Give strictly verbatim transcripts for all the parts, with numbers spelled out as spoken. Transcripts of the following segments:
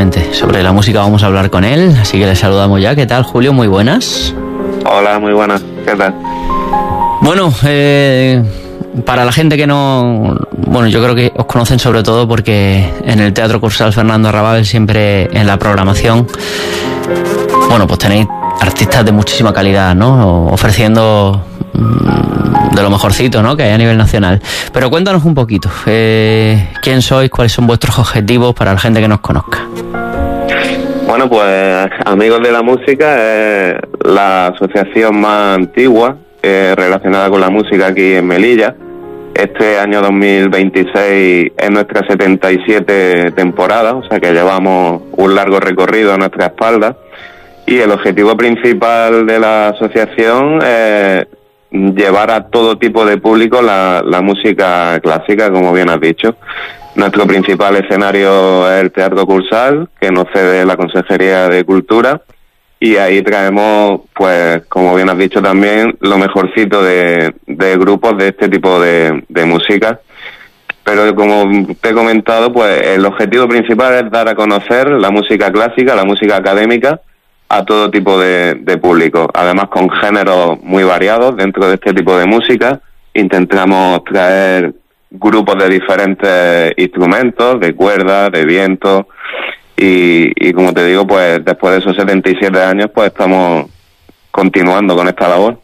precisamente sobre la música vamos a hablar con él, así que le saludamos ya. ¿Qué tal, Julio? Muy buenas. Hola, muy buenas. ¿Qué tal? Bueno, eh, para la gente que no... Bueno, yo creo que os conocen sobre todo porque en el Teatro Cursal Fernando Arrabal siempre en la programación, bueno, pues tenéis artistas de muchísima calidad, ¿no? Ofreciendo de lo mejorcito, ¿no?, que hay a nivel nacional. Pero cuéntanos un poquito, eh, ¿quién sois? ¿Cuáles son vuestros objetivos para la gente que nos conozca? Bueno, pues Amigos de la Música es la asociación más antigua eh, relacionada con la música aquí en Melilla. Este año dos mil veintiséis es nuestra setenta y siete temporada, o sea que llevamos un largo recorrido a nuestra espalda. Y el objetivo principal de la asociación es llevar a todo tipo de público la, la música clásica, como bien has dicho. Nuestro principal escenario es el Teatro Cursal, que nos cede la Consejería de Cultura, y ahí traemos, pues, como bien has dicho también, lo mejorcito de, de grupos de este tipo de, de música. Pero como te he comentado, pues el objetivo principal es dar a conocer la música clásica, la música académica, a todo tipo de, de público. Además, con géneros muy variados dentro de este tipo de música. Intentamos traer grupos de diferentes instrumentos, de cuerdas, de viento, y, y como te digo, pues después de esos setenta y siete años, pues estamos continuando con esta labor.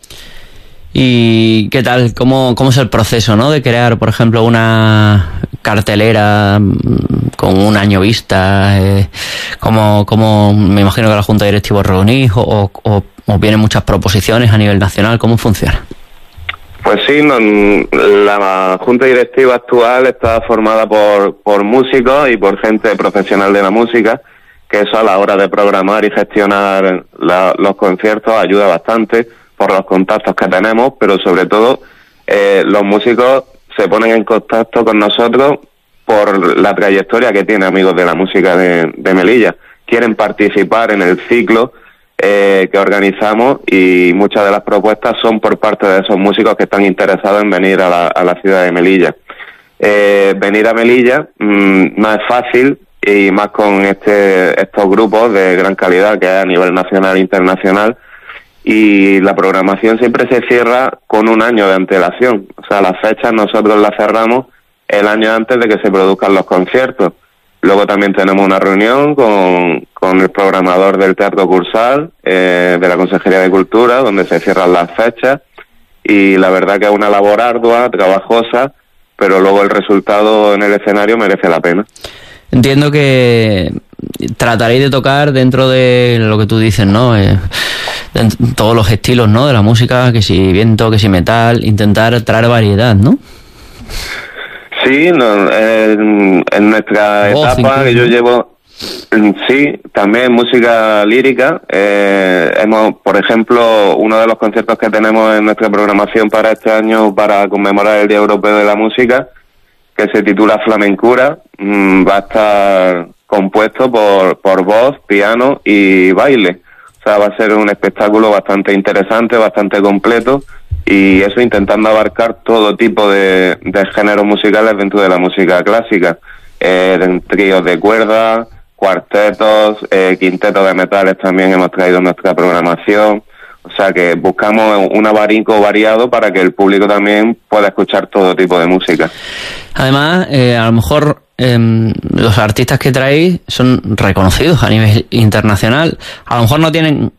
¿Y qué tal? ¿Cómo, cómo es el proceso, ¿no?, de crear, por ejemplo, una cartelera con un año vista? Eh, ¿cómo, cómo, me imagino que la Junta Directiva os reunís o, o, o vienen muchas proposiciones a nivel nacional? ¿Cómo funciona? Pues sí, no, la Junta Directiva actual está formada por, por músicos y por gente profesional de la música, que eso a la hora de programar y gestionar la, los conciertos ayuda bastante por los contactos que tenemos, pero sobre todo eh, los músicos se ponen en contacto con nosotros por la trayectoria que tiene Amigos de la Música de, de Melilla. Quieren participar en el ciclo eh, que organizamos, y muchas de las propuestas son por parte de esos músicos que están interesados en venir a la, a la ciudad de Melilla. Eh, venir a Melilla mmm, no es fácil, y más con este estos grupos de gran calidad que hay a nivel nacional e internacional, y la programación siempre se cierra con un año de antelación. O sea, las fechas nosotros las cerramos el año antes de que se produzcan los conciertos. Luego también tenemos una reunión con, con el programador del Teatro Cursal, eh, de la Consejería de Cultura, donde se cierran las fechas, y la verdad que es una labor ardua, trabajosa, pero luego el resultado en el escenario merece la pena. Entiendo que trataréis de tocar dentro de lo que tú dices, ¿no? Eh, de todos los estilos, ¿no?, de la música, que si viento, que si metal, intentar traer variedad, ¿no? Sí, no, en, en nuestra oh, etapa que yo llevo, sí, también música lírica. Eh, hemos, por ejemplo, uno de los conciertos que tenemos en nuestra programación para este año, para conmemorar el Día Europeo de la Música, que se titula Flamencura, mmm, va a estar compuesto por, por voz, piano y baile. O sea, va a ser un espectáculo bastante interesante, bastante completo, y eso intentando abarcar todo tipo de, de géneros musicales dentro de la música clásica. Eh, tríos de cuerda, cuartetos, eh, quintetos de metales también hemos traído en nuestra programación. O sea que buscamos un abanico variado para que el público también pueda escuchar todo tipo de música. Además, eh, a lo mejor eh, los artistas que traéis son reconocidos a nivel internacional. A lo mejor no tienen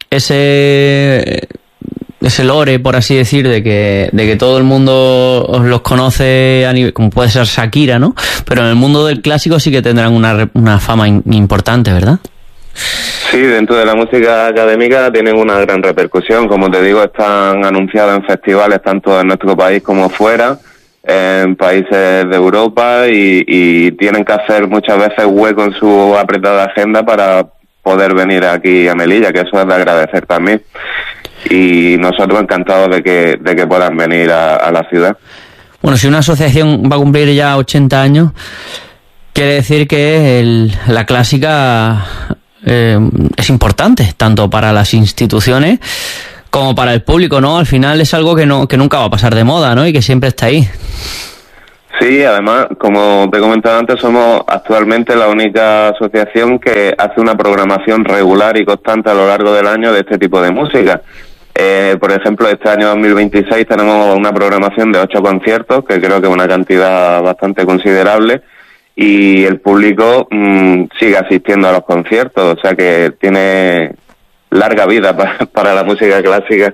ese ese lore, por así decir, de que de que todo el mundo os los conoce a nivel, como puede ser Shakira, ¿no? Pero en el mundo del clásico sí que tendrán una, una fama in, importante, ¿verdad? Sí, dentro de la música académica tienen una gran repercusión. Como te digo, están anunciados en festivales tanto en nuestro país como fuera, en países de Europa, y, y tienen que hacer muchas veces hueco en su apretada agenda para poder venir aquí a Melilla, que eso es de agradecer también. Y nosotros encantados de que de que puedan venir a, a la ciudad. Bueno, si una asociación va a cumplir ya ochenta años, quiere decir que el, la clásica eh, es importante, tanto para las instituciones como para el público, ¿no? Al final es algo que no que nunca va a pasar de moda, ¿no? Y que siempre está ahí. Sí, además, como te he comentado antes, somos actualmente la única asociación que hace una programación regular y constante a lo largo del año de este tipo de música. Eh, por ejemplo, este año dos mil veintiséis tenemos una programación de ocho conciertos, que creo que es una cantidad bastante considerable, y el público mmm, sigue asistiendo a los conciertos, o sea que tiene larga vida para, para la música clásica.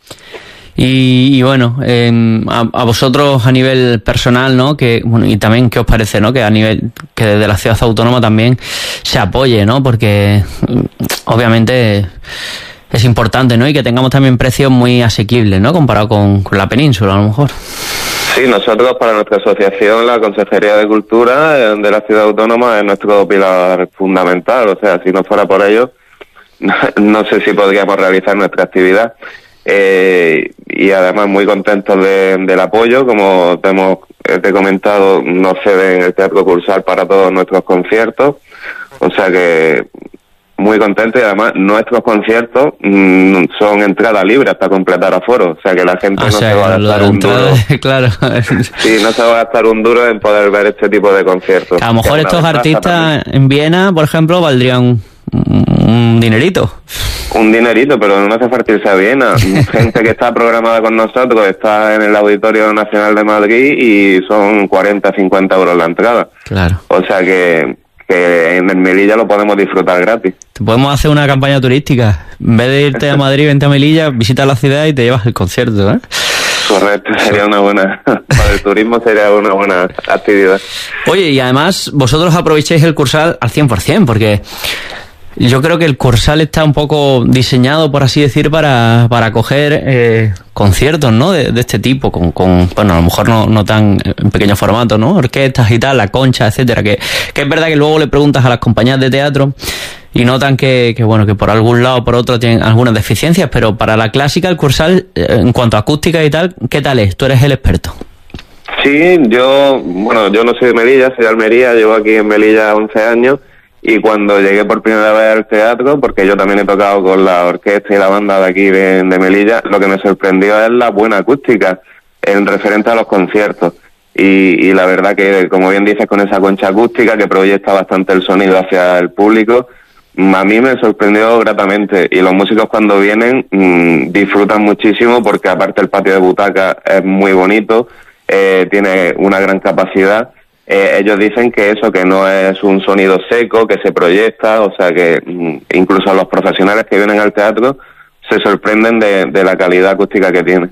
Y, y bueno, eh, a, a vosotros a nivel personal, ¿no? Que bueno, y también qué os parece, ¿no? Que a nivel que desde la ciudad autónoma también se apoye, ¿no? Porque obviamente es importante, ¿no? Y que tengamos también precios muy asequibles, ¿no? Comparado con, con la península, a lo mejor. Sí, nosotros para nuestra asociación, la Consejería de Cultura de la ciudad autónoma es nuestro pilar fundamental. O sea, si no fuera por ello, no, no sé si podríamos realizar nuestra actividad. Eh, y además muy contentos de, del apoyo, como te hemos te he comentado, nos ceden el Teatro Cursal para todos nuestros conciertos, o sea que muy contentos, y además nuestros conciertos mmm, son entrada libre hasta completar aforo, o sea que la gente o no sea, se va a gastar un entrada, duro. Claro. Sí, no se va a gastar un duro en poder ver este tipo de conciertos. A lo mejor estos artistas también en Viena, por ejemplo, valdrían un dinerito. Un dinerito, pero no hace falta irse a Viena. Gente que está programada con nosotros está en el Auditorio Nacional de Madrid y son cuarenta, cincuenta euros la entrada. Claro. O sea que, que en el Melilla lo podemos disfrutar gratis. Te podemos hacer una campaña turística. En vez de irte a Madrid, vente a Melilla, visita la ciudad y te llevas el concierto, ¿eh? Correcto, sería una buena, para el turismo sería una buena actividad. Oye, y además vosotros aprovecháis el Cursal al cien por ciento, porque yo creo que el Cursal está un poco diseñado, por así decir, para, para acoger eh, conciertos, ¿no? De, de este tipo, con, con, bueno, a lo mejor no, no tan en pequeño formato, ¿no? Orquestas y tal, la Concha, etcétera, que, que es verdad que luego le preguntas a las compañías de teatro y notan que, que bueno, que por algún lado o por otro tienen algunas deficiencias, pero para la clásica, el Cursal, eh, en cuanto a acústica y tal, ¿qué tal es? Tú eres el experto. Sí, yo, bueno, yo no soy de Melilla, soy de Almería, llevo aquí en Melilla once años. Y cuando llegué por primera vez al teatro, porque yo también he tocado con la orquesta y la banda de aquí de, de Melilla, lo que me sorprendió es la buena acústica en referente a los conciertos. Y, y la verdad que, como bien dices, con esa concha acústica que proyecta bastante el sonido hacia el público, a mí me sorprendió gratamente. Y los músicos cuando vienen mmm, disfrutan muchísimo, porque aparte el patio de butacas es muy bonito, eh, tiene una gran capacidad. Eh, ellos dicen que eso, que no es un sonido seco, que se proyecta, o sea que mm, incluso los profesionales que vienen al teatro se sorprenden de, de la calidad acústica que tiene.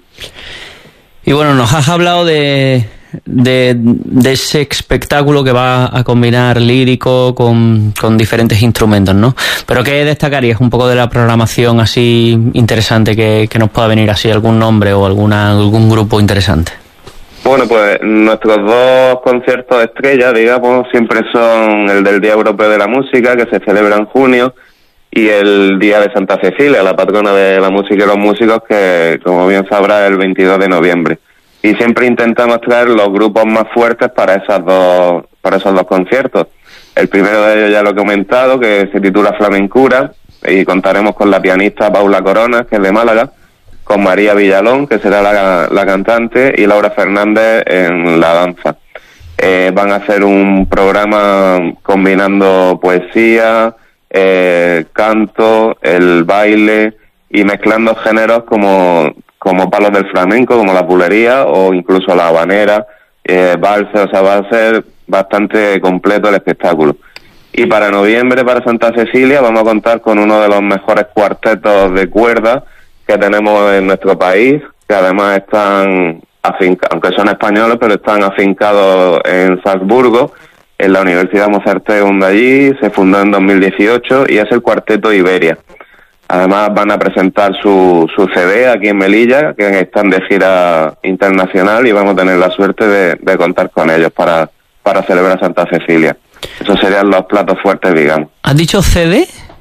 Y bueno, nos has hablado de, de, de ese espectáculo que va a combinar lírico con, con diferentes instrumentos, ¿no? Pero ¿qué destacarías un poco de la programación así interesante que, que nos pueda venir así, algún nombre o alguna algún grupo interesante? Bueno, pues nuestros dos conciertos estrella, digamos, siempre son el del Día Europeo de la Música, que se celebra en junio, y el Día de Santa Cecilia, la patrona de la música y los músicos, que, como bien sabrá, es el veintidós de noviembre. Y siempre intentamos traer los grupos más fuertes para esas dos, para esos dos conciertos. El primero de ellos ya lo he comentado, que se titula Flamencura, y contaremos con la pianista Paula Corona, que es de Málaga, con María Villalón, que será la, la cantante, y Laura Fernández en la danza. Eh, van a hacer un programa combinando poesía, eh, canto, el baile, y mezclando géneros como, como palos del flamenco, como la bulería, o incluso la habanera, eh, valse, o sea, va a ser bastante completo el espectáculo. Y para noviembre, para Santa Cecilia, vamos a contar con uno de los mejores cuartetos de cuerda que tenemos en nuestro país, que además están afincados, aunque son españoles, pero están afincados en Salzburgo, en la Universidad Mozarteum de allí. Se fundó en dos mil dieciocho y es el Cuarteto Iberia. Además van a presentar su, su C D aquí en Melilla, que están de gira internacional, y vamos a tener la suerte de, de contar con ellos para, para celebrar Santa Cecilia. Esos serían los platos fuertes, digamos. ¿Has dicho C D?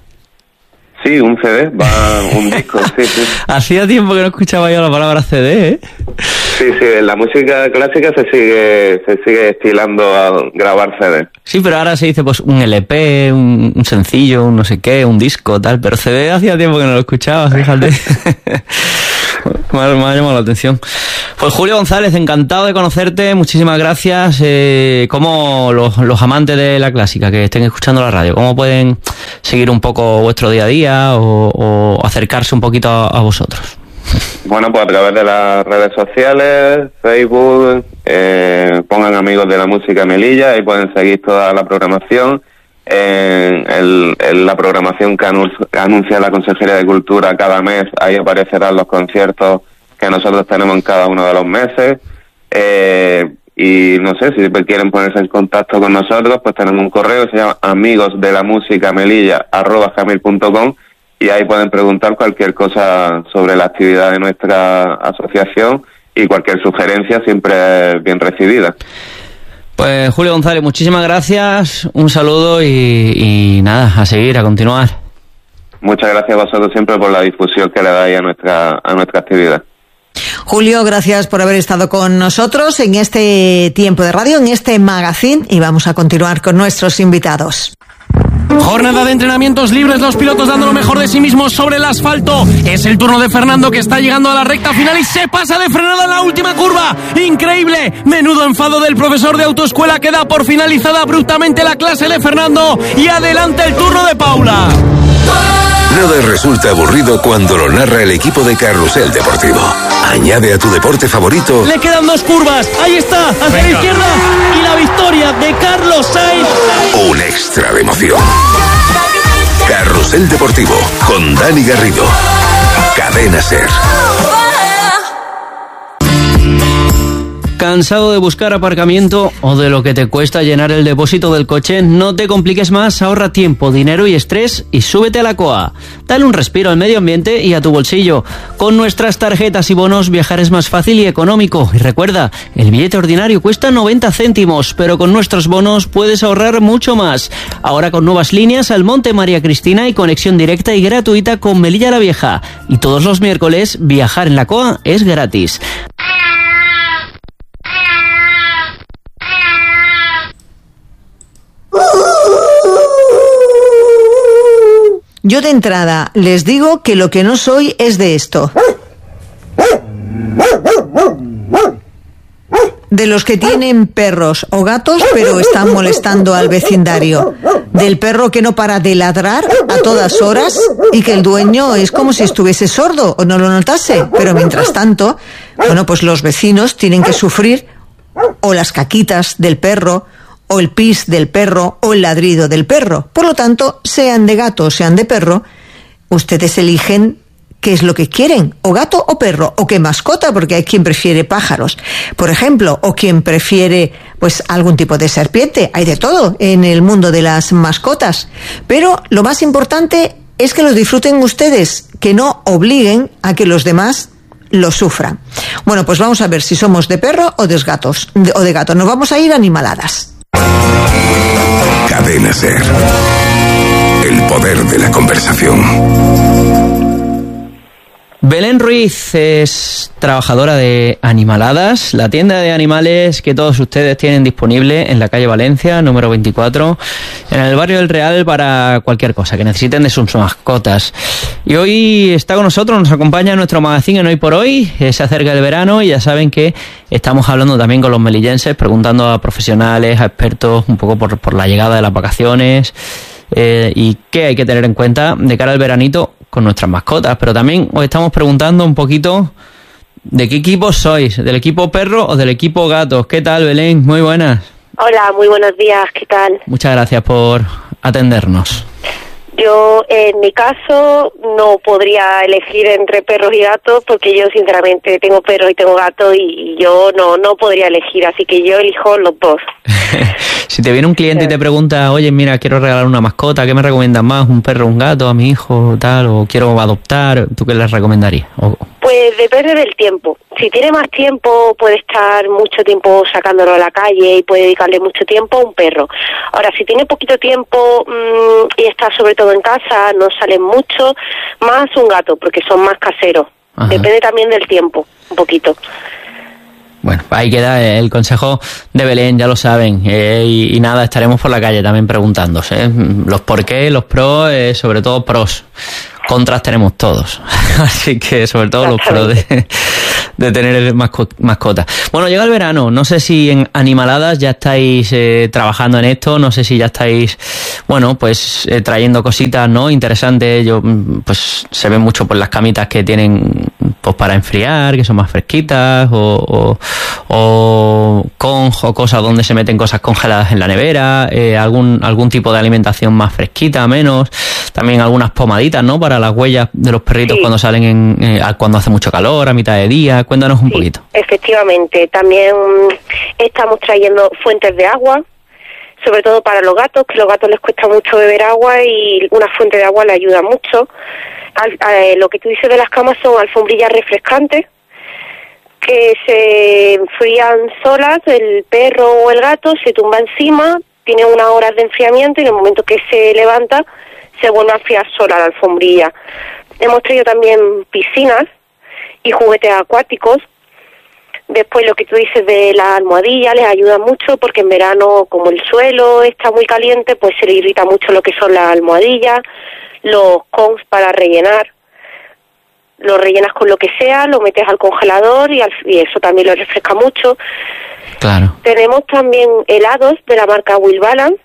Sí, un C D, va un disco, sí, sí. Hacía tiempo que no escuchaba yo la palabra C D, ¿eh? Sí, sí, en la música clásica se sigue se sigue estilando a grabar C D. Sí, pero ahora se dice pues un L P, un, un sencillo, un no sé qué, un disco, tal, pero C D hacía tiempo que no lo escuchaba, fíjate. me, ha, me ha llamado la atención. Pues Julio González, encantado de conocerte, muchísimas gracias. Eh, ¿Cómo los, los amantes de la clásica que estén escuchando la radio, cómo pueden seguir un poco vuestro día a día o, o acercarse un poquito a, a vosotros? Bueno, pues a través de las redes sociales, Facebook, eh, pongan Amigos de la Música Melilla y pueden seguir toda la programación. En, el, en la programación que anuncia la Consejería de Cultura cada mes, ahí aparecerán los conciertos que nosotros tenemos en cada uno de los meses. Eh, y no sé, si quieren ponerse en contacto con nosotros, pues tenemos un correo que se llama amigosdelamusicamelilla arroba gmail punto com y ahí pueden preguntar cualquier cosa sobre la actividad de nuestra asociación y cualquier sugerencia siempre es bien recibida. Pues Julio González, muchísimas gracias, un saludo y, y nada, a seguir, a continuar. Muchas gracias a vosotros siempre por la difusión que le dais a nuestra, a nuestra actividad. Julio, gracias por haber estado con nosotros en este tiempo de radio, en este magazine, y vamos a continuar con nuestros invitados. Jornada de entrenamientos libres, los pilotos dando lo mejor de sí mismos sobre el asfalto. Es el turno de Fernando, que está llegando a la recta final y se pasa de frenada en la última curva. ¡Increíble! Menudo enfado del profesor de autoescuela, que da por finalizada abruptamente la clase de Fernando. Y adelante el turno de Paula. Nada resulta aburrido cuando lo narra el equipo de Carrusel Deportivo. Añade a tu deporte favorito. Le quedan dos curvas. Ahí está, hacia Venga. la izquierda. Y la victoria de Carlos Sainz. Un extra de emoción. Carrusel Deportivo con Dani Garrido. Cadena Ser. ¿Cansado de buscar aparcamiento o de lo que te cuesta llenar el depósito del coche? No te compliques más, ahorra tiempo, dinero y estrés y súbete a la C O A. Dale un respiro al medio ambiente y a tu bolsillo. Con nuestras tarjetas y bonos viajar es más fácil y económico. Y recuerda, el billete ordinario cuesta noventa céntimos, pero con nuestros bonos puedes ahorrar mucho más. Ahora con nuevas líneas al Monte María Cristina y conexión directa y gratuita con Melilla la Vieja. Y todos los miércoles, viajar en la C O A es gratis. Yo de entrada les digo que lo que no soy es de esto. De los que tienen perros o gatos pero están molestando al vecindario. Del perro que no para de ladrar a todas horas y que el dueño es como si estuviese sordo o no lo notase. Pero mientras tanto, bueno, pues los vecinos tienen que sufrir o las caquitas del perro, o el pis del perro, o el ladrido del perro. Por lo tanto, sean de gato o sean de perro, ustedes eligen qué es lo que quieren, o gato o perro, o qué mascota, porque hay quien prefiere pájaros, por ejemplo, o quien prefiere pues algún tipo de serpiente. Hay de todo en el mundo de las mascotas. Pero lo más importante es que lo disfruten ustedes, que no obliguen a que los demás lo sufran. Bueno, pues vamos a ver si somos de perro o de gatos, de, o de gato. Nos vamos a ir a animaladas. Cadena Ser. El poder de la conversación. Belén Ruiz es trabajadora de Animaladas, la tienda de animales que todos ustedes tienen disponible en la calle Valencia, número veinticuatro, en el barrio del Real, para cualquier cosa que necesiten de sus mascotas. Y hoy está con nosotros, nos acompaña en nuestro magazine en Hoy por Hoy. Eh, se acerca el verano y ya saben que estamos hablando también con los melillenses, preguntando a profesionales, a expertos, un poco por, por la llegada de las vacaciones eh, y qué hay que tener en cuenta de cara al veranito con nuestras mascotas. Pero también os estamos preguntando un poquito de qué equipo sois, del equipo perro o del equipo gatos. ¿Qué tal, Belén? Muy buenas. Hola, muy buenos días, ¿qué tal? Muchas gracias por atendernos. Yo, en mi caso, no podría elegir entre perros y gatos porque yo, sinceramente, tengo perro y tengo gato y yo no no podría elegir, así que yo elijo los dos. Si te viene un cliente sí. y te pregunta, oye, mira, quiero regalar una mascota, ¿qué me recomiendas más? ¿Un perro, un gato, a mi hijo, tal? ¿O quiero adoptar? ¿Tú qué les recomendarías? O... Pues depende del tiempo. Si tiene más tiempo, puede estar mucho tiempo sacándolo a la calle y puede dedicarle mucho tiempo a un perro. Ahora, si tiene poquito tiempo mmm, y está sobre todo en casa, no salen mucho, más un gato, porque son más caseros. Ajá. Depende también del tiempo, un poquito. Bueno, ahí queda el consejo de Belén, ya lo saben. Eh, y, y nada, estaremos por la calle también preguntándose ¿eh? los por qué, los pros, eh, sobre todo pros. contras tenemos todos. Así que sobre todo los pros de, de tener masco, mascotas. Bueno, llega el verano. No sé si en Animaladas ya estáis eh, trabajando en esto. No sé si ya estáis, bueno, pues eh, trayendo cositas, ¿no? Interesantes. Yo, pues se ven mucho por las camitas que tienen pues para enfriar, que son más fresquitas, o, o, o con o cosas donde se meten cosas congeladas en la nevera, eh, algún algún tipo de alimentación más fresquita, menos, también algunas pomaditas, ¿no? Para las huellas de los perritos, sí, cuando salen en, eh, cuando hace mucho calor, a mitad de día. Cuéntanos un sí, poquito. Efectivamente, también estamos trayendo fuentes de agua, sobre todo para los gatos, que a los gatos les cuesta mucho beber agua y una fuente de agua les ayuda mucho. Al, a, lo que tú dices de las camas son alfombrillas refrescantes que se enfrían solas, el perro o el gato se tumba encima, tiene unas horas de enfriamiento y en el momento que se levanta se vuelve a enfriar sola la alfombrilla. Hemos traído también piscinas y juguetes acuáticos. Después lo que tú dices de la almohadilla les ayuda mucho porque en verano, como el suelo está muy caliente, pues se le irrita mucho lo que son las almohadillas, los cons para rellenar. Lo rellenas con lo que sea, lo metes al congelador y, al, y eso también lo refresca mucho. Claro. Tenemos también helados de la marca Will Balance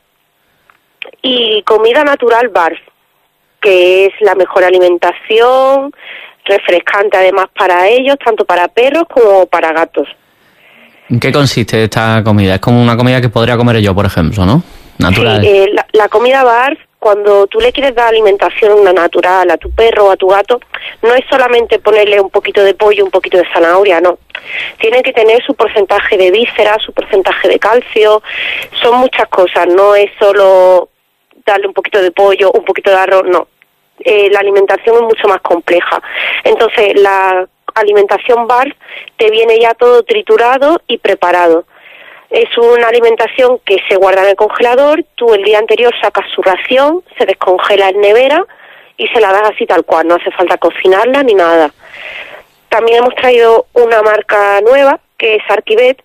y comida natural Barf, que es la mejor alimentación, refrescante además para ellos, tanto para perros como para gatos. ¿En qué consiste esta comida? Es como una comida que podría comer yo, por ejemplo, ¿no? Natural. Sí, eh, la, la comida Barf, cuando tú le quieres dar alimentación natural a tu perro o a tu gato, no es solamente ponerle un poquito de pollo, un poquito de zanahoria, no. Tiene que tener su porcentaje de vísceras, su porcentaje de calcio, son muchas cosas, no es solo darle un poquito de pollo, un poquito de arroz, no. Eh, la alimentación es mucho más compleja. Entonces, la alimentación Barf te viene ya todo triturado y preparado. Es una alimentación que se guarda en el congelador, tú el día anterior sacas su ración, se descongela en nevera y se la das así tal cual, no hace falta cocinarla ni nada. También hemos traído una marca nueva, que es Arquivet,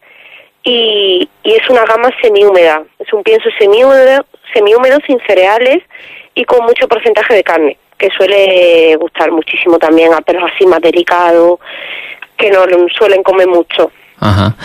y, y es una gama semihúmeda. Es un pienso semihúmedo, semihúmedo sin cereales y con mucho porcentaje de carne, que suele gustar muchísimo también a perros así más delicados, que no suelen comer mucho. Ajá.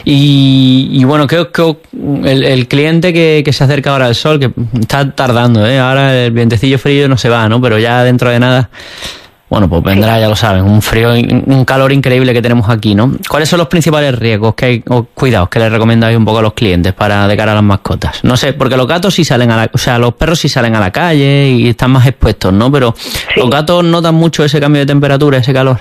Y, y bueno, creo que el, el cliente que, que se acerca ahora al sol, que está tardando, ¿eh? Ahora el vientecillo frío no se va, ¿no? Pero ya dentro de nada, bueno, pues vendrá, ya lo saben, un frío, un calor increíble que tenemos aquí, ¿no? ¿Cuáles son los principales riesgos que hay, o cuidados que les recomendáis un poco a los clientes para de cara a las mascotas? No sé, porque los gatos sí salen a la, o sea, los perros sí salen a la calle y están más expuestos, ¿no? Pero sí, los gatos notan mucho ese cambio de temperatura, ese calor.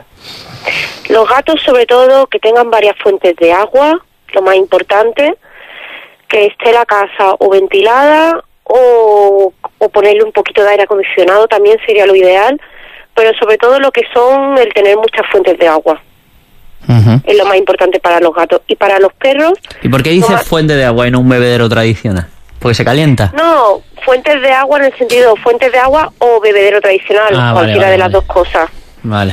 Los gatos, sobre todo, que tengan varias fuentes de agua, lo más importante, que esté la casa o ventilada o, o ponerle un poquito de aire acondicionado también sería lo ideal, pero sobre todo lo que son el tener muchas fuentes de agua. Uh-huh. Es lo más importante para los gatos. Y para los perros... ¿Y por qué dices no, fuente de agua y no un bebedero tradicional? ¿Porque se calienta? No, fuentes de agua en el sentido fuentes de agua o bebedero tradicional, ah, cualquiera vale, vale, de las vale. dos cosas. Vale.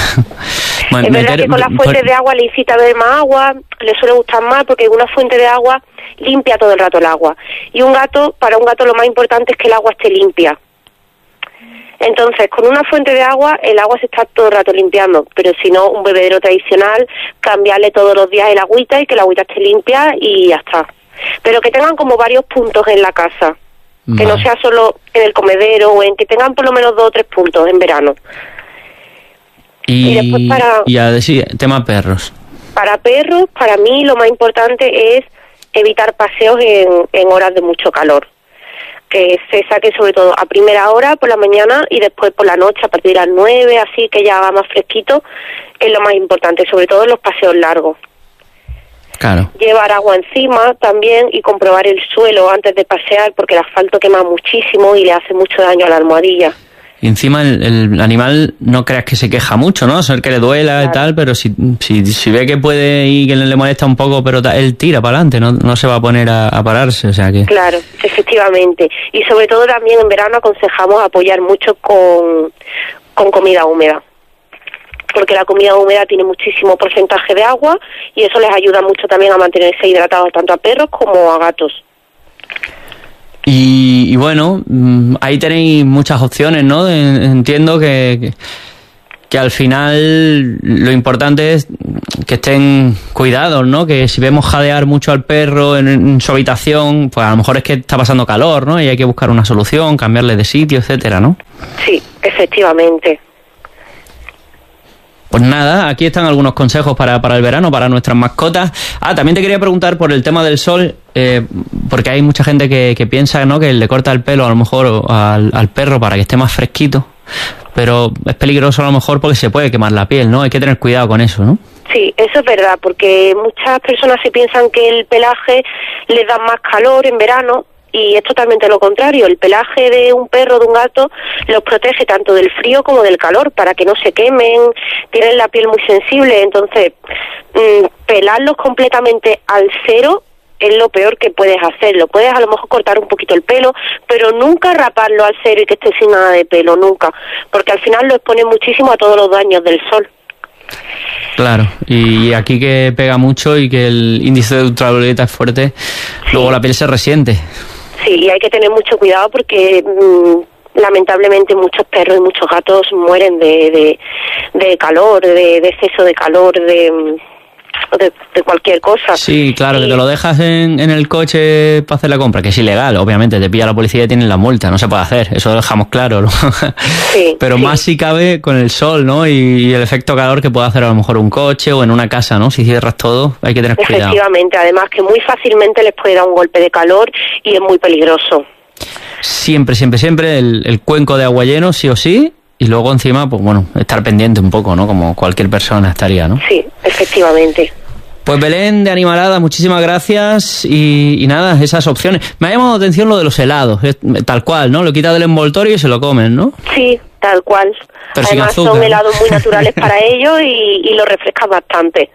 Es verdad que con las fuentes de agua le incita a beber más agua, le suele gustar más porque una fuente de agua limpia todo el rato el agua. Y un gato, para un gato lo más importante es que el agua esté limpia. Entonces, con una fuente de agua, el agua se está todo el rato limpiando, pero si no, un bebedero tradicional, cambiarle todos los días el agüita y que la agüita esté limpia y ya está. Pero que tengan como varios puntos en la casa, que vale. no sea solo en el comedero o en que tengan por lo menos dos o tres puntos en verano. Y, y después para... Y a decir, tema perros. Para perros, para mí lo más importante es evitar paseos en, en horas de mucho calor. Que se saque sobre todo a primera hora por la mañana y después por la noche a partir de las nueve, así que ya va más fresquito, es lo más importante, sobre todo en los paseos largos. Claro. Llevar agua encima también y comprobar el suelo antes de pasear porque el asfalto quema muchísimo y le hace mucho daño a la almohadilla. Y encima el, el animal no creas que se queja mucho, ¿no? O sea, que le duela claro. y tal, pero si, si si ve que puede y que le molesta un poco, pero ta, él tira para adelante, no no se va a poner a, a pararse, o sea que... Claro, efectivamente. Y sobre todo también en verano aconsejamos apoyar mucho con, con comida húmeda. Porque la comida húmeda tiene muchísimo porcentaje de agua y eso les ayuda mucho también a mantenerse hidratados tanto a perros como a gatos. Y, y bueno, ahí tenéis muchas opciones, ¿no? Entiendo que, que, que al final lo importante es que estén cuidados, ¿no? Que si vemos jadear mucho al perro en, en su habitación, pues a lo mejor es que está pasando calor, ¿no? Y hay que buscar una solución, cambiarle de sitio, etcétera, ¿no? Sí, efectivamente. Pues nada, aquí están algunos consejos para, para el verano, para nuestras mascotas. Ah, también te quería preguntar por el tema del sol, eh, porque hay mucha gente que, que piensa, ¿no?, que le corta el pelo a lo mejor al, al perro para que esté más fresquito, pero es peligroso a lo mejor porque se puede quemar la piel, ¿no? Hay que tener cuidado con eso, ¿no? Sí, eso es verdad, porque muchas personas se piensan que el pelaje les da más calor en verano, y es totalmente lo contrario. El pelaje de un perro, de un gato, los protege tanto del frío como del calor, para que no se quemen, tienen la piel muy sensible, entonces mmm, pelarlos completamente al cero es lo peor que puedes hacer. Lo puedes a lo mejor cortar un poquito el pelo, pero nunca raparlo al cero y que esté sin nada de pelo, nunca, porque al final lo expone muchísimo a todos los daños del sol. Claro, y aquí que pega mucho y que el índice de ultravioleta es fuerte, sí. Luego la piel se resiente. Sí, y hay que tener mucho cuidado porque mmm, lamentablemente muchos perros y muchos gatos mueren de, de, de calor, de, de exceso de calor, de, de, de cualquier cosa. Sí, claro, y... que te lo dejas en, en el coche para hacer la compra, que es ilegal, obviamente, te pilla la policía y tienen la multa, no se puede hacer, eso lo dejamos claro, ¿no? Sí, pero sí. Más si cabe con el sol, ¿no? Y el efecto calor que puede hacer a lo mejor un coche o en una casa, ¿no? Si cierras todo, hay que tener cuidado. Efectivamente, además que muy fácilmente les puede dar un golpe de calor y es muy peligroso. Siempre, siempre, siempre el, el cuenco de agua lleno, sí o sí. Y luego encima, pues bueno, estar pendiente un poco, ¿no? Como cualquier persona estaría, ¿no? Sí, efectivamente. Pues Belén de Animalada, muchísimas gracias y, y nada, esas opciones. Me ha llamado la atención lo de los helados, tal cual, ¿no? Lo quitas del envoltorio y se lo comen, ¿no? Sí, tal cual. Pero además azúcar, son helados muy naturales para ellos y, y lo refrescan bastante.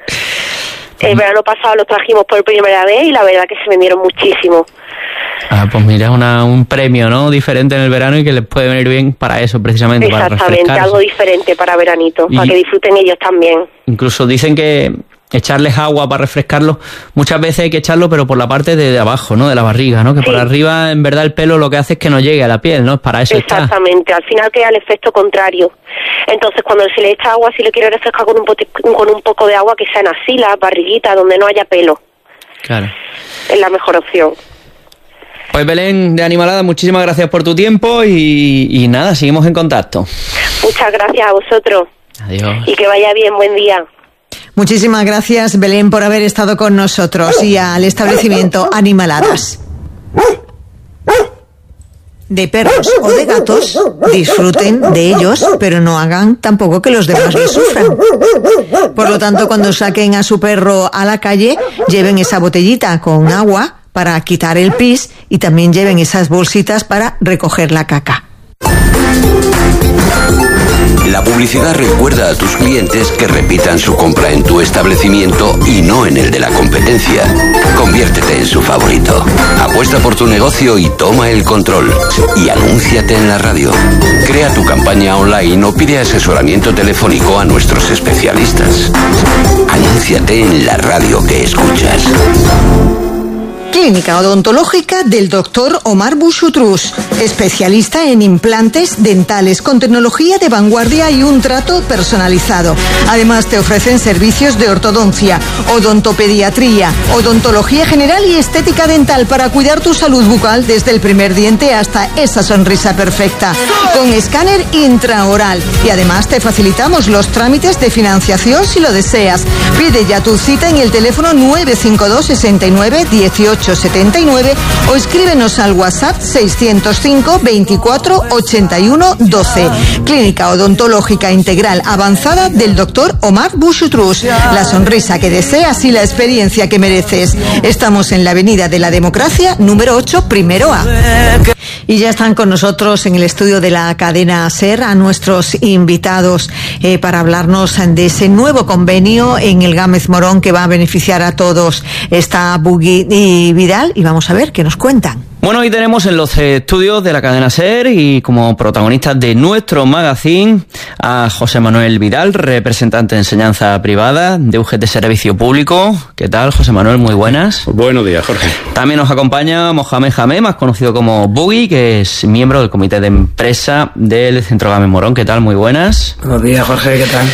El verano pasado los trajimos por primera vez y la verdad que se vendieron muchísimo. Ah, pues mira, una, un premio, ¿no? Diferente en el verano y que les puede venir bien para eso, precisamente. Exactamente, para refrescarse. Algo diferente para veranito, y para que disfruten ellos también. Incluso dicen que echarles agua para refrescarlos, muchas veces hay que echarlo, pero por la parte de, de abajo, ¿no? De la barriga, ¿no? Que sí. Por arriba, en verdad, el pelo lo que hace es que no llegue a la piel, ¿no? Para eso está. Exactamente, al final queda el efecto contrario. Entonces, cuando se le echa agua, si le quiere refrescar con un, con un poco de agua, que sea en axila, barriguita, donde no haya pelo. Claro. Es la mejor opción. Pues Belén de Animalada, muchísimas gracias por tu tiempo y, y nada, seguimos en contacto. Muchas gracias a vosotros. Adiós. Y que vaya bien, buen día. Muchísimas gracias, Belén, por haber estado con nosotros y al establecimiento Animaladas. De perros o de gatos, disfruten de ellos, pero no hagan tampoco que los demás les sufran. Por lo tanto, cuando saquen a su perro a la calle, lleven esa botellita con agua para quitar el pis y también lleven esas bolsitas para recoger la caca. La publicidad recuerda a tus clientes que repitan su compra en tu establecimiento y no en el de la competencia. Conviértete en su favorito. Apuesta por tu negocio y toma el control. Y anúnciate en la radio. Crea tu campaña online o pide asesoramiento telefónico a nuestros especialistas. Anúnciate en la radio que escuchas. Clínica Odontológica del doctor Omar Bouchoutrous, especialista en implantes dentales con tecnología de vanguardia y un trato personalizado. Además te ofrecen servicios de ortodoncia, odontopediatría, odontología general y estética dental para cuidar tu salud bucal desde el primer diente hasta esa sonrisa perfecta, con escáner intraoral. Y además te facilitamos los trámites de financiación si lo deseas. Pide ya tu cita en el teléfono nueve cinco dos, seis nueve, uno ocho setenta y nueve o escríbenos al WhatsApp seiscientos cinco, veinticuatro, ochenta y uno, doce. Clínica Odontológica Integral Avanzada del doctor Omar Bouchoutrous. La sonrisa que deseas y la experiencia que mereces. Estamos en la Avenida de la Democracia, número ocho, primero A. Y ya están con nosotros en el estudio de la cadena SER a nuestros invitados eh, para hablarnos de ese nuevo convenio en el Gámez Morón que va a beneficiar a todos. Está Bugui y Vidal y vamos a ver qué nos cuentan. Bueno, hoy tenemos en los estudios de la cadena SER y como protagonistas de nuestro magazine a José Manuel Vidal, representante de enseñanza privada de U G T Servicio Público. ¿Qué tal, José Manuel? Muy buenas. Buenos días, Jorge. También nos acompaña Mohamed Jamé, más conocido como Buggy, que es miembro del comité de empresa del Centro Gámez Morón. ¿Qué tal? Muy buenas. Buenos días, Jorge. ¿Qué tal?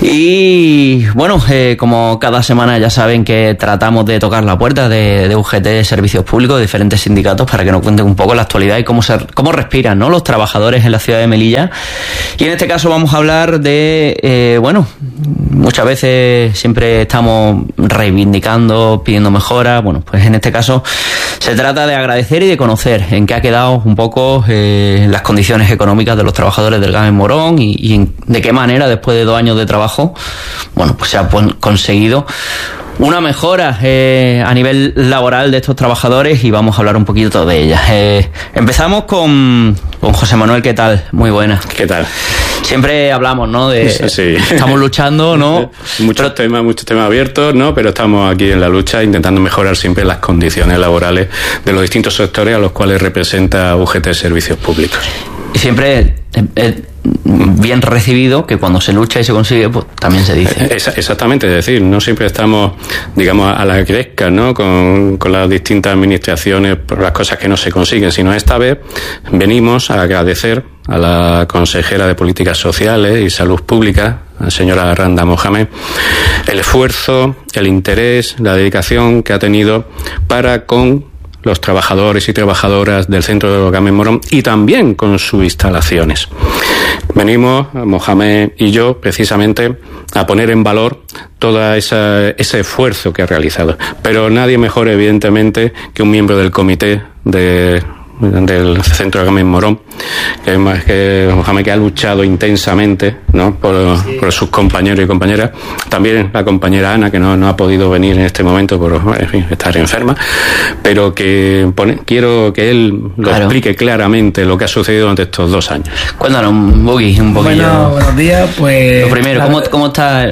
Y bueno, eh, como cada semana ya saben que tratamos de tocar la puerta de, de U G T Servicios Públicos, diferentes sindicatos, para que nos cuenten un poco la actualidad y cómo se, cómo respiran, ¿no?, los trabajadores en la ciudad de Melilla. Y en este caso vamos a hablar de, eh, bueno, muchas veces siempre estamos reivindicando, pidiendo mejoras. Bueno, pues en este caso se trata de agradecer y de conocer en qué ha quedado un poco eh, las condiciones económicas de los trabajadores del Gámez Morón y, y en, de qué manera, después de dos años de trabajo, bueno, pues se ha pues, conseguido una mejora eh, a nivel laboral de estos trabajadores y vamos a hablar un poquito de ellas. Eh, empezamos con, con José Manuel. ¿Qué tal? Muy buena. ¿Qué tal? Siempre hablamos, ¿no? De sí. Estamos luchando, ¿no? Muchos Pero, temas, muchos temas abiertos, ¿no? Pero estamos aquí en la lucha intentando mejorar siempre las condiciones laborales de los distintos sectores a los cuales representa U G T Servicios Públicos. Y siempre eh, bien recibido que cuando se lucha y se consigue, pues también se dice. Exactamente, es decir, no siempre estamos, digamos, a la gresca, ¿no?, con, con las distintas administraciones por las cosas que no se consiguen, sino esta vez venimos a agradecer a la consejera de Políticas Sociales y Salud Pública, la señora Randa Mohamed, el esfuerzo, el interés, la dedicación que ha tenido para con los trabajadores y trabajadoras del Centro de Gámez Morón y también con sus instalaciones. Venimos, Mohamed y yo, precisamente a poner en valor todo ese esfuerzo que ha realizado. Pero nadie mejor, evidentemente, que un miembro del comité de del Centro de Gámez Morón, que, que Mohamed, que ha luchado intensamente, ¿no?, por, sí. por sus compañeros y compañeras. También la compañera Ana, que no, no ha podido venir en este momento por, en fin, estar enferma, pero que pone, quiero que él lo claro. explique claramente lo que ha sucedido durante estos dos años. Cuéntanos, Buggy, un poquillo. Bueno, buenos días, pues... Lo primero, ¿cómo, cómo está...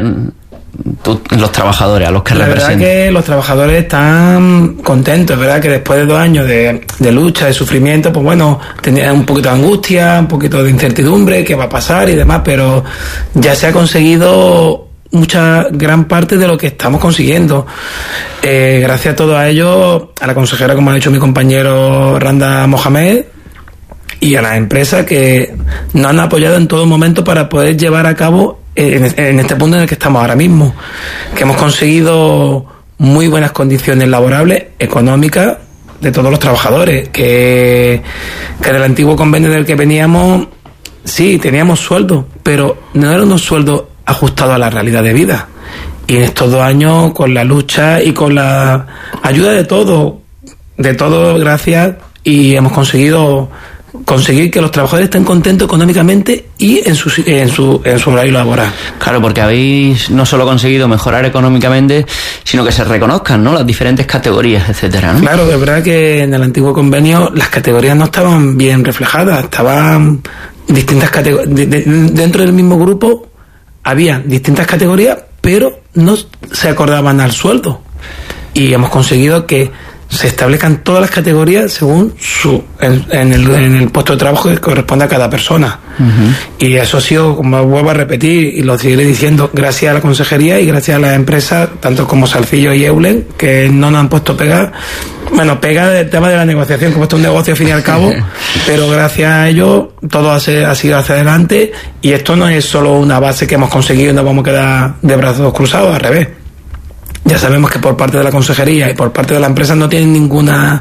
Tú, los trabajadores a los que representan? La verdad que los trabajadores están contentos, ¿verdad? Que después de dos años de, de lucha, de sufrimiento, pues bueno, tenía un poquito de angustia, un poquito de incertidumbre, qué va a pasar y demás, pero ya se ha conseguido mucha gran parte de lo que estamos consiguiendo. Eh, gracias a todo a ello, a la consejera, como ha dicho mi compañero Randa Mohamed, y a las empresas que nos han apoyado en todo momento para poder llevar a cabo en, en este punto en el que estamos ahora mismo, que hemos conseguido muy buenas condiciones laborables, económicas, de todos los trabajadores, que, que del antiguo convenio del que veníamos, sí, teníamos sueldo, pero no eran unos sueldos ajustados a la realidad de vida. Y en estos dos años, con la lucha y con la ayuda de todo, de todo, gracias, y hemos conseguido conseguir que los trabajadores estén contentos económicamente y en su, en su, en su horario laboral. Claro, porque habéis no solo conseguido mejorar económicamente, sino que se reconozcan, ¿no?, las diferentes categorías, etcétera, ¿no? Claro, es verdad que en el antiguo convenio las categorías no estaban bien reflejadas, estaban distintas categorías. De, de, dentro del mismo grupo había distintas categorías, pero no se acordaban al sueldo. Y hemos conseguido que se establezcan todas las categorías según su en, en, el, en el puesto de trabajo que corresponde a cada persona. Uh-huh. Y eso ha sido, como vuelvo a repetir y lo seguiré diciendo, gracias a la consejería y gracias a las empresas, tanto como Salcillo y Eulen, que no nos han puesto pega, bueno, pega del tema de la negociación, como esto es un negocio al fin y al cabo, pero gracias a ello todo ha, ha sido hacia adelante, y esto no es solo una base que hemos conseguido y nos vamos a quedar de brazos cruzados, al revés. Ya sabemos que por parte de la consejería y por parte de la empresa no tienen ninguna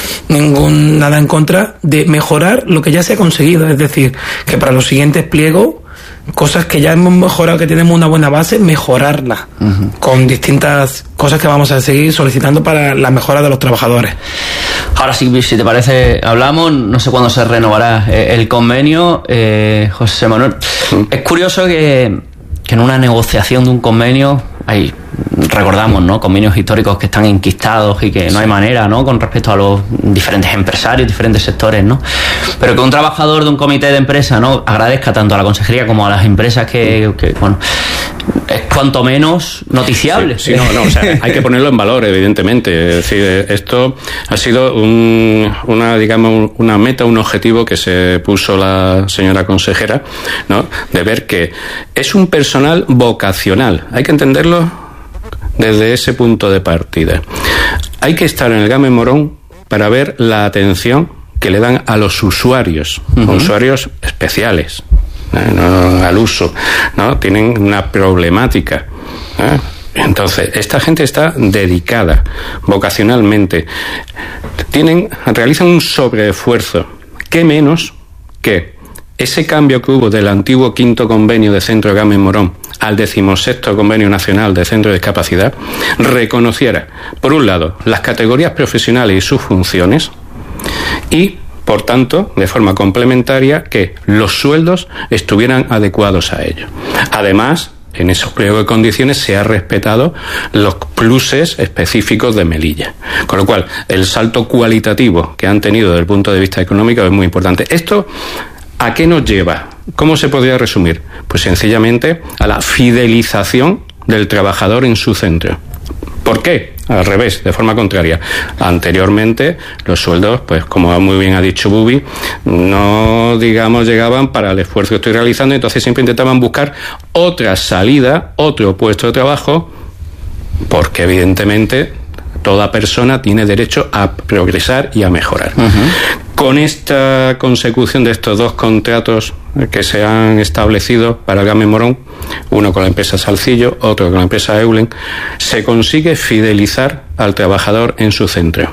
ningún nada en contra de mejorar lo que ya se ha conseguido. Es decir, que para los siguientes pliegos, cosas que ya hemos mejorado, que tenemos una buena base, mejorarlas uh-huh. con distintas cosas que vamos a seguir solicitando para la mejora de los trabajadores. Ahora sí, si te parece, hablamos, no sé cuándo se renovará eh, el convenio, eh, José Manuel. Uh-huh. Es curioso que, que en una negociación de un convenio hay, recordamos, ¿no?, convenios históricos que están enquistados y que no hay manera, ¿no?, con respecto a los diferentes empresarios, diferentes sectores, ¿no? Pero que un trabajador de un comité de empresa, ¿no?, agradezca tanto a la consejería como a las empresas que, que bueno, es cuanto menos noticiable. Sí, sí, no, no, o sea, hay que ponerlo en valor, evidentemente. Es decir, esto ha sido un, una, digamos, una meta, un objetivo que se puso la señora consejera, ¿no? De ver que es un personal vocacional. Hay que entenderlo desde ese punto de partida. Hay que estar en el Gamen Morón para ver la atención que le dan a los usuarios, uh-huh. usuarios especiales. No, al uso, ¿no? Tienen una problemática, ¿eh? Entonces, esta gente está dedicada vocacionalmente, tienen, realizan un sobreesfuerzo. ¿Qué menos que ese cambio que hubo del antiguo quinto convenio de Centro Gamen Morón al decimosexto convenio nacional de centro de discapacidad reconociera, por un lado, las categorías profesionales y sus funciones, y por tanto, de forma complementaria, que los sueldos estuvieran adecuados a ello. Además, en esos pliegos de condiciones se ha respetado los pluses específicos de Melilla. Con lo cual, el salto cualitativo que han tenido desde el punto de vista económico es muy importante. ¿Esto a qué nos lleva? ¿Cómo se podría resumir? Pues sencillamente a la fidelización del trabajador en su centro. ¿Por qué? Al revés, de forma contraria. Anteriormente, los sueldos, pues como muy bien ha dicho Bubi, no, digamos, llegaban para el esfuerzo que estoy realizando, entonces siempre intentaban buscar otra salida, otro puesto de trabajo, porque evidentemente toda persona tiene derecho a progresar y a mejorar. Uh-huh. Con esta consecución de estos dos contratos que se han establecido para el Gamen Morón, uno con la empresa Salcillo, otro con la empresa Eulen, se consigue fidelizar al trabajador en su centro.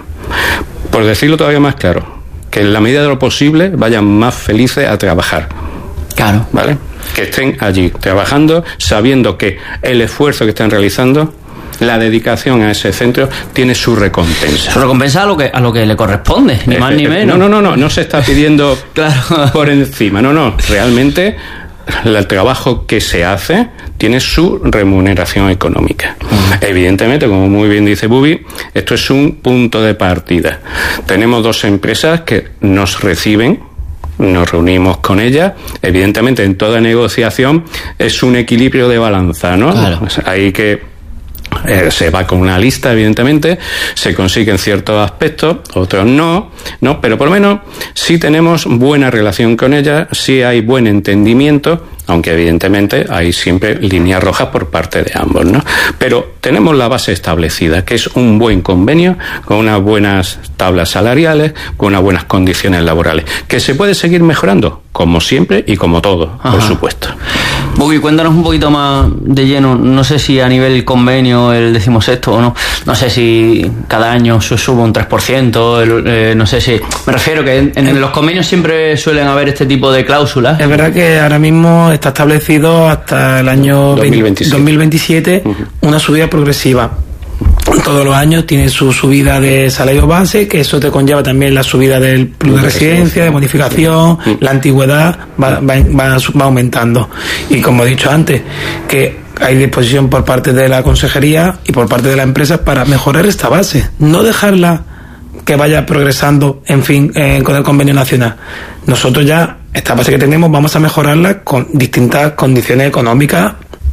Por decirlo todavía más claro, que en la medida de lo posible vayan más felices a trabajar. Claro. ¿Vale? Que estén allí trabajando, sabiendo que el esfuerzo que están realizando, la dedicación a ese centro tiene su recompensa. Su recompensa a lo que a lo que le corresponde, ni más ni menos. No, no, no, no, no se está pidiendo claro. por encima. No, no, realmente el trabajo que se hace tiene su remuneración económica. Uh-huh. Evidentemente, como muy bien dice Bubi, esto es un punto de partida. Tenemos dos empresas que nos reciben, nos reunimos con ellas. Evidentemente, en toda negociación es un equilibrio de balanza, ¿no? Claro. Pues hay que Eh, se va con una lista, evidentemente, se consiguen ciertos aspectos, otros no, no, pero por lo menos sí tenemos buena relación con ella, sí hay buen entendimiento, aunque evidentemente hay siempre líneas rojas por parte de ambos, ¿no? Pero tenemos la base establecida, que es un buen convenio, con unas buenas tablas salariales, con unas buenas condiciones laborales, que se puede seguir mejorando, como siempre y como todo, Ajá. por supuesto. Bubi, cuéntanos un poquito más de lleno, no sé si a nivel convenio el decimosexto o no, no sé si cada año se sube un tres por ciento, el, eh, no sé si, me refiero que en, en los convenios siempre suelen haber este tipo de cláusulas. Es verdad que ahora mismo está establecido hasta el año dos mil veintisiete, dos mil veintisiete uh-huh. una subida progresiva. Todos los años tiene su subida de salario base, que eso te conlleva también la subida del plus de residencia, de bonificación, uh-huh. la antigüedad va, va, va, va aumentando. Y como he dicho antes, que hay disposición por parte de la consejería y por parte de la empresa para mejorar esta base, no dejarla que vaya progresando, en fin, eh, con el convenio nacional. Nosotros ya, esta base que tenemos, vamos a mejorarla con distintas condiciones económicas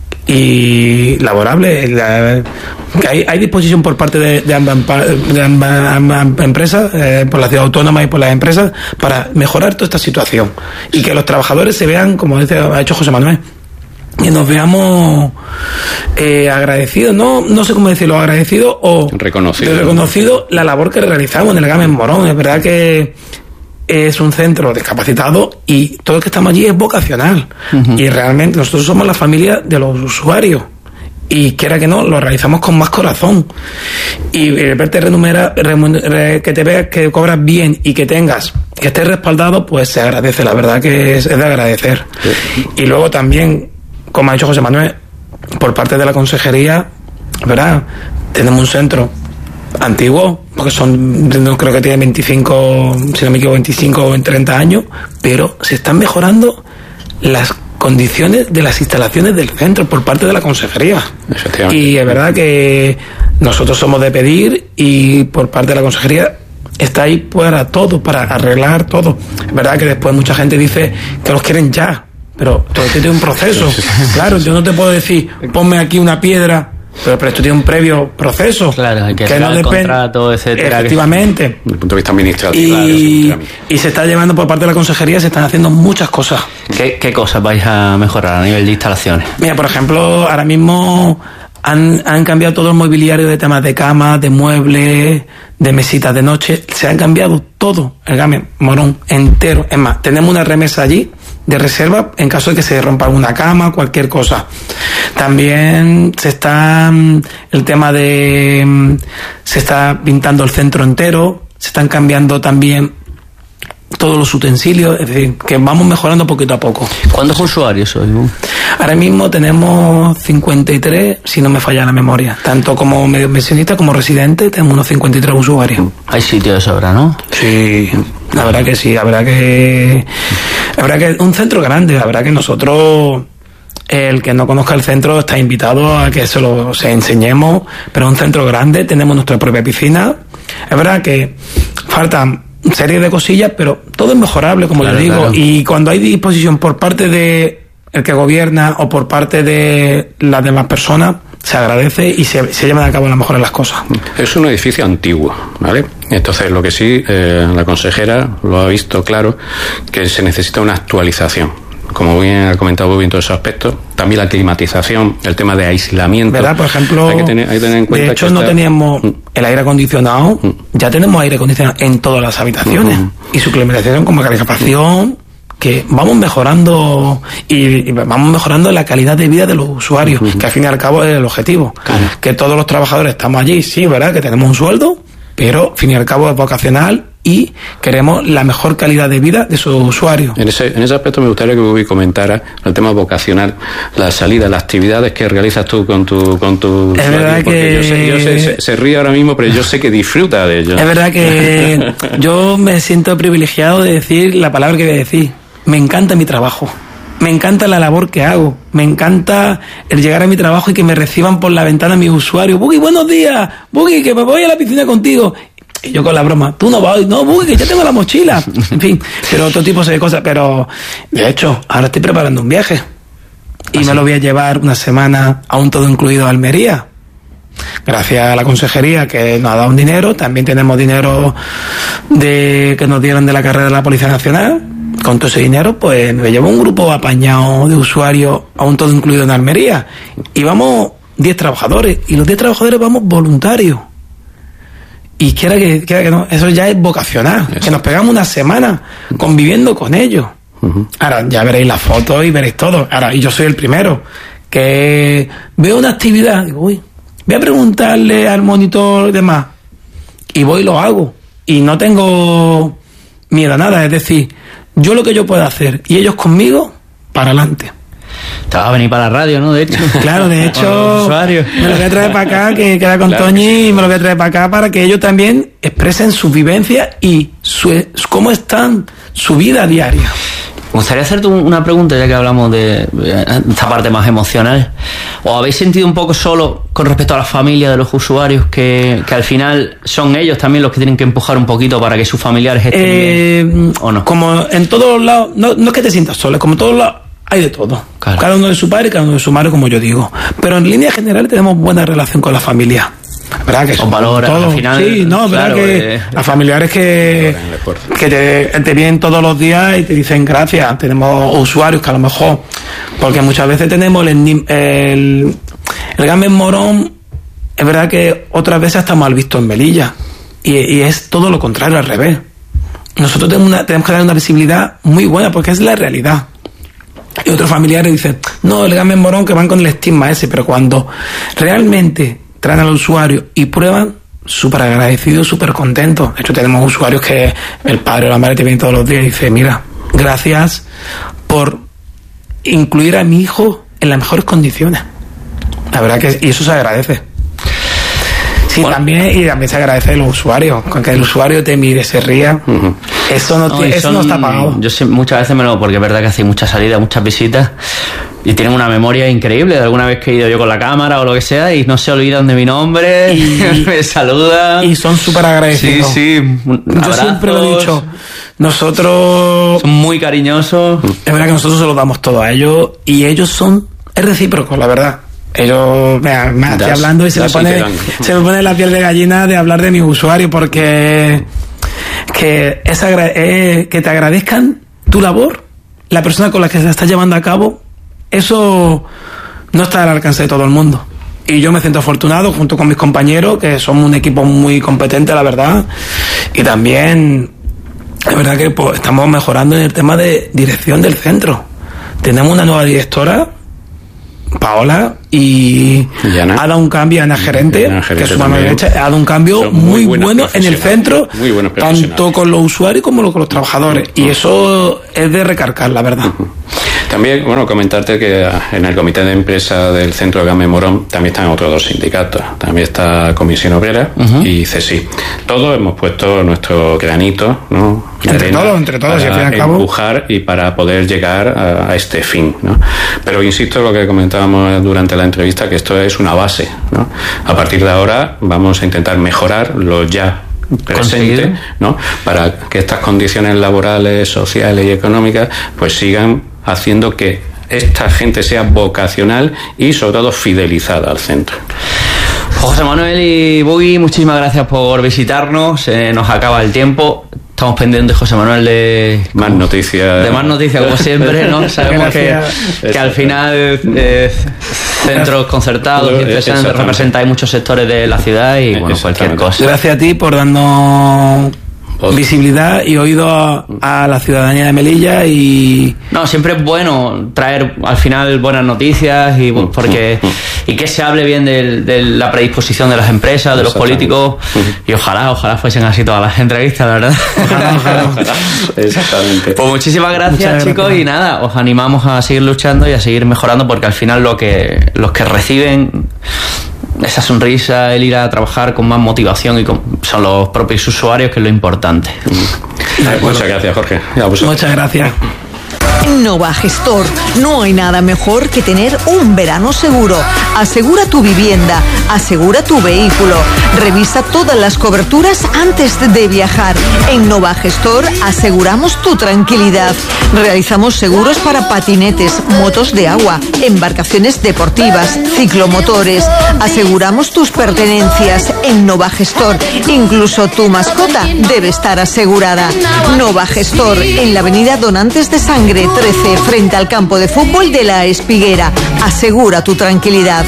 y laborables. La, que hay, hay disposición por parte de, de, ambas, de ambas, ambas empresas, eh, por la ciudad autónoma y por las empresas, para mejorar toda esta situación y que los trabajadores se vean, como dice, ha hecho José Manuel, y nos veamos eh, agradecidos, no no sé cómo decirlo, agradecidos o reconocido reconocido la labor que realizamos en el Gamen Morón. Es verdad que es un centro discapacitado y todo el que estamos allí es vocacional. Uh-huh. Y realmente nosotros somos la familia de los usuarios y quiera que no, lo realizamos con más corazón. Y verte remunera, remunera, que te veas que cobras bien y que tengas, que estés respaldado, pues se agradece, la verdad que es, es de agradecer. Sí. Y luego también, como ha dicho José Manuel, por parte de la consejería, ¿verdad? Tenemos un centro antiguo, porque son, no creo que tiene veinticinco, si no me equivoco, veinticinco o treinta años, pero se están mejorando las condiciones de las instalaciones del centro por parte de la consejería. Y es verdad que nosotros somos de pedir y por parte de la consejería está ahí para todo, para arreglar todo. Es verdad que después mucha gente dice que los quieren ya, pero todo esto tiene un proceso. Claro, yo no te puedo decir, ponme aquí una piedra, pero, pero esto tiene un previo proceso. Claro, hay que, que no el depende, contrato, etcétera. Efectivamente. Desde el punto de vista administrativo. Y, claro, y se está llevando por parte de la consejería, se están haciendo muchas cosas. ¿Qué, qué cosas vais a mejorar a nivel de instalaciones? Mira, por ejemplo, ahora mismo han, han cambiado todo el mobiliario de temas de camas, de muebles, de mesitas de noche. Se han cambiado todo, el Game Morón entero. Es más, tenemos una remesa allí de reserva en caso de que se rompa alguna cama, cualquier cosa. También se está el tema de se está pintando el centro entero, se están cambiando también todos los utensilios, es decir, que vamos mejorando poquito a poco. ¿Cuántos usuarios sois? Ahora mismo tenemos cincuenta y tres, si no me falla la memoria. Tanto como pensionista como residente, tenemos unos cincuenta y tres usuarios. Hay sitio de sobra, ¿no? Sí, la verdad que sí, la verdad que... La verdad que es un centro grande, la verdad que nosotros... El que no conozca el centro está invitado a que se lo se enseñemos, pero es un centro grande, tenemos nuestra propia piscina. Es verdad que faltan serie de cosillas, pero todo es mejorable, como claro, les digo. Claro. Y cuando hay disposición por parte de el que gobierna o por parte de las demás personas, se agradece y se, se llevan a cabo las mejores las cosas. Es un edificio antiguo, ¿vale? Entonces, lo que sí, eh, la consejera lo ha visto claro, que se necesita una actualización. Como bien ha comentado muy bien todos esos aspectos, también la climatización, el tema de aislamiento. ¿Verdad? Por ejemplo, hay que tener, hay que tener en cuenta de hecho que no está... teníamos el aire acondicionado, mm. ya tenemos aire acondicionado en todas las habitaciones, mm. y su climatización como calefacción, que vamos mejorando y, y vamos mejorando la calidad de vida de los usuarios, mm. que al fin y al cabo es el objetivo. Claro. Que todos los trabajadores estamos allí, sí, ¿verdad? Que tenemos un sueldo, pero al fin y al cabo es vocacional y queremos la mejor calidad de vida de sus usuarios. En ese, en ese aspecto me gustaría que Bubi comentara el tema vocacional, la salida, las actividades que realizas tú con tu con tu es usuario, verdad porque que yo sé, yo sé, se, se ríe ahora mismo, pero yo sé que disfruta de ello. Es verdad que yo me siento privilegiado de decir la palabra que voy a decir. Me encanta mi trabajo. Me encanta la labor que hago. Me encanta el llegar a mi trabajo y que me reciban por la ventana mis usuarios. Bugi, buenos días. Bugi, que me voy a la piscina contigo. Y yo con la broma, tú no vas, no, Bugi, que ya tengo la mochila. En fin, pero otro tipo de cosas. Pero, de hecho, ahora estoy preparando un viaje. Y ¿Ah, me sí? lo voy a llevar una semana a un todo incluido a Almería. Gracias a la consejería que nos ha dado un dinero. También tenemos dinero de que nos dieron de la carrera de la Policía Nacional. Con todo ese dinero, pues me llevo un grupo apañado de usuarios a un todo incluido en Almería. Y vamos diez trabajadores. Y los diez trabajadores vamos voluntarios. Y quiera que, quiera que no, eso ya es vocacional. Eso. Que nos pegamos una semana conviviendo con ellos. Uh-huh. Ahora ya veréis las fotos y veréis todo. Ahora, y yo soy el primero que veo una actividad, digo, uy, voy a preguntarle al monitor y demás. Y voy y lo hago. Y no tengo miedo a nada. Es decir, yo lo que yo pueda hacer y ellos conmigo, para adelante. Te vas a venir para la radio, ¿no? De hecho. Claro, de hecho, me lo voy a traer para acá, que queda con claro Toñi, y me lo voy a traer para acá para que ellos también expresen sus vivencias y su, cómo están su vida diaria. Me gustaría hacerte una pregunta, ya que hablamos de esta parte más emocional. ¿Os habéis sentido un poco solo con respecto a la familia de los usuarios, que, que al final son ellos también los que tienen que empujar un poquito para que sus familiares estén eh, bien? ¿O no? Como en todos lados, no, no es que te sientas solo, como en todos lados hay de todo. Claro. Cada uno de su padre y cada uno de su madre, como yo digo. Pero en línea general tenemos buena relación con la familia. ¿Verdad? Que son valores al final. Sí, no, claro, verdad que eh, las familiares que, que te, te vienen todos los días y te dicen gracias. Tenemos usuarios que a lo mejor, porque muchas veces tenemos el, el, el Game Morón, es verdad que otras veces está mal visto en Melilla. Y, y es todo lo contrario, al revés. Nosotros tenemos, una, tenemos que dar una visibilidad muy buena porque es la realidad. Y otros familiares dicen, no, el Game Morón, que van con el estigma ese, pero cuando realmente traen al usuario y prueban, súper agradecidos, súper contentos. De hecho, tenemos usuarios que el padre o la madre te vienen todos los días y dice, mira, gracias por incluir a mi hijo en las mejores condiciones. La verdad que, y eso se agradece. Sí, bueno, también, y también se agradece de los usuarios, con que el usuario te mire, se ría. Uh-huh. Eso no, no, te, eso son, no está pagado. Yo sé, muchas veces me lo, porque es verdad que hace muchas salidas, muchas visitas, y tienen una memoria increíble de alguna vez que he ido yo con la cámara o lo que sea y no se olvidan de mi nombre y me saludan y son súper agradecidos. Sí, sí, yo abrazos. Siempre lo he dicho, nosotros son muy cariñosos. Es verdad que nosotros se lo damos todo a ellos y ellos son, es recíproco, la verdad. Ellos me, me estoy hablando y se me pone se me pone la piel de gallina de hablar de mi usuario, porque que es agra- eh, que te agradezcan tu labor, la persona con la que se está llevando a cabo, eso no está al alcance de todo el mundo. Y yo me siento afortunado junto con mis compañeros, que somos un equipo muy competente, la verdad. Y también es verdad que pues, estamos mejorando en el tema de dirección del centro. Tenemos una nueva directora, Paola, y ha dado un cambio a Ana Gerente, Ana Gerente que es una mano derecha, ha dado un cambio muy, muy bueno en el centro, tanto con los usuarios como con los trabajadores, y eso es de recargar, la verdad. También, bueno, comentarte que en el comité de empresa del centro de Game Morón también están otros dos sindicatos. También está Comisión Obrera uh-huh. y C S I. Todos hemos puesto nuestro granito, ¿no? Entre todos, entre todos, y al fin y al cabo. Empujar y para poder llegar a, a este fin, ¿no? Pero insisto en lo que comentábamos durante la entrevista, que esto es una base, ¿no? A partir de ahora vamos a intentar mejorar lo ya presente, ¿no? Para que estas condiciones laborales, sociales y económicas pues sigan haciendo que esta gente sea vocacional y sobre todo fidelizada al centro. José Manuel y Buggy, muchísimas gracias por visitarnos. Se nos acaba el tiempo. Estamos pendientes, José Manuel, de más noticias. De más noticias, como siempre, ¿no? Sabemos que, que al final eh, centros concertados y representáis muchos sectores de la ciudad y bueno, cualquier cosa. Gracias a ti por darnos visibilidad y oído a, a la ciudadanía de Melilla. Y no, siempre es bueno traer al final buenas noticias y porque y que se hable bien de, de la predisposición de las empresas, de los políticos, y ojalá, ojalá fuesen así todas las entrevistas, la verdad. Ojalá, ojalá. Exactamente. Pues muchísimas gracias, Muchas chicos, gracias. Y nada, os animamos a seguir luchando y a seguir mejorando, porque al final lo que los que reciben esa sonrisa, el ir a trabajar con más motivación y con, son los propios usuarios, que es lo importante. Muchas gracias, Jorge. Muchas gracias. Nova Gestor. No hay nada mejor que tener un verano seguro. Asegura tu vivienda, asegura tu vehículo. Revisa todas las coberturas antes de viajar. En Nova Gestor aseguramos tu tranquilidad. Realizamos seguros para patinetes, motos de agua, embarcaciones deportivas, ciclomotores. Aseguramos tus pertenencias. En Nova Gestor, incluso tu mascota debe estar asegurada. Nova Gestor, en la avenida Donantes de Sangre trece, frente al campo de fútbol de La Espiguera. Asegura tu tranquilidad.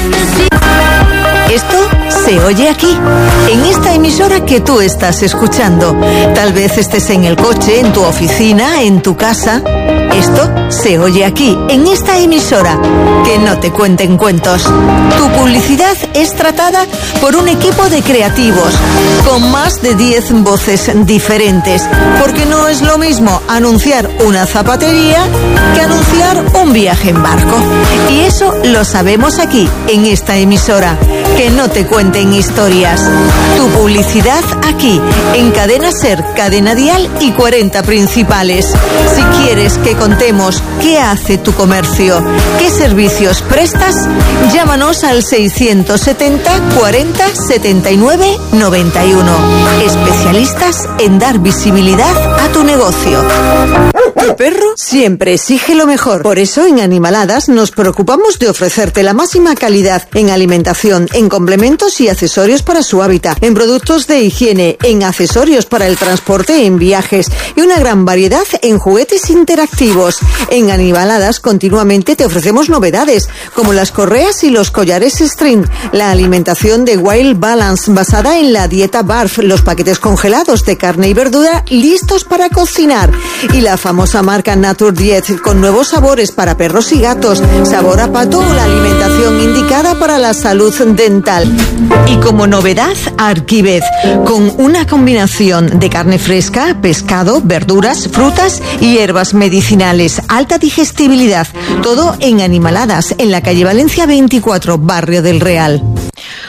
Esto se oye aquí, en esta emisora que tú estás escuchando. Tal vez estés en el coche, en tu oficina, en tu casa. Esto se oye aquí, en esta emisora. Que no te cuenten cuentos. Tu publicidad es tratada por un equipo de creativos con más de diez voces diferentes, porque no es lo mismo anunciar una zapatería que anunciar un viaje en barco. Y eso lo sabemos aquí, en esta emisora. Que no te cuenten historias. Tu publicidad aquí, en Cadena Ser, Cadena Dial y cuarenta Principales. Si quieres que contemos qué hace tu comercio, qué servicios prestas, llámanos al seiscientos setenta cuarenta setenta y nueve noventa y uno. Especialistas en dar visibilidad a tu negocio. Tu perro siempre exige lo mejor. Por eso en Animaladas nos preocupamos de ofrecerte la máxima calidad en alimentación, en complementos y accesorios para su hábitat, en productos de higiene, en accesorios para el transporte en viajes y una gran variedad en juguetes interactivos. En Animaladas continuamente te ofrecemos novedades como las correas y los collares string, la alimentación de Wild Balance basada en la dieta Barf, los paquetes congelados de carne y verdura listos para cocinar y la famosa marca Nature Diet con nuevos sabores para perros y gatos, sabor a pato o la alimentación indicada para la salud dental. Y como novedad, Arquivez, con una combinación de carne fresca, pescado, verduras, frutas y hierbas medicinales, alta digestibilidad, todo en Animaladas, en la calle Valencia veinticuatro, Barrio del Real.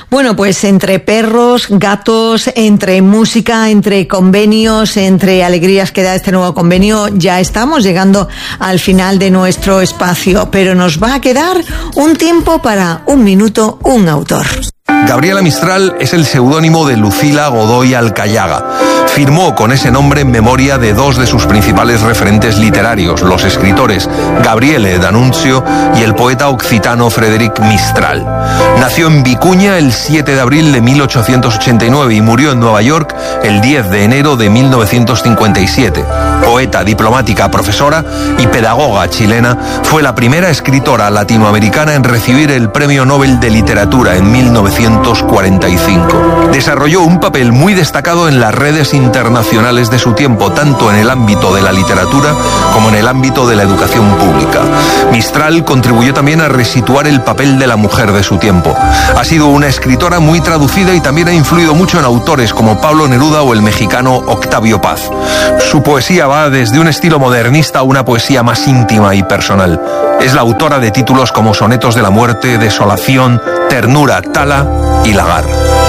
Bueno, pues entre perros, gatos, entre música, entre convenios, entre alegrías que da este nuevo convenio, ya estamos llegando al final de nuestro espacio, pero nos va a quedar un tiempo para un minuto, un autor. Gabriela Mistral es el seudónimo de Lucila Godoy Alcayaga. Firmó con ese nombre en memoria de dos de sus principales referentes literarios, los escritores Gabriele D'Annunzio y el poeta occitano Frederic Mistral. Nació en Vicuña el siete de abril de mil ochocientos ochenta y nueve y murió en Nueva York el diez de enero de mil novecientos cincuenta y siete. Poeta, diplomática, profesora y pedagoga chilena, fue la primera escritora latinoamericana en recibir el Premio Nobel de Literatura en mil novecientos cuarenta y cinco. Desarrolló un papel muy destacado en las redes internacionales de su tiempo, tanto en el ámbito de la literatura como en el ámbito de la educación pública. Mistral contribuyó también a resituar el papel de la mujer de su tiempo. Ha sido una escritora muy traducida y también ha influido mucho en autores como Pablo Neruda o el mexicano Octavio Paz. Su poesía va desde un estilo modernista a una poesía más íntima y personal. Es la autora de títulos como Sonetos de la Muerte, Desolación, Ternura, Tala y Lagar.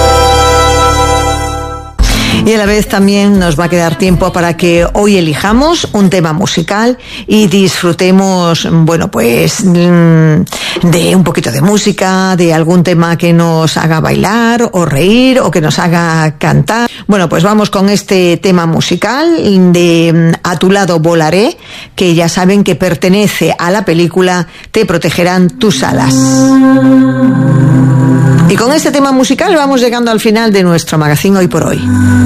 Y a la vez también nos va a quedar tiempo para que hoy elijamos un tema musical y disfrutemos, bueno, pues de un poquito de música, de algún tema que nos haga bailar o reír o que nos haga cantar. Bueno, pues vamos con este tema musical de A tu lado volaré, que ya saben que pertenece a la película Te protegerán tus alas. Y con este tema musical vamos llegando al final de nuestro magazine Hoy por Hoy.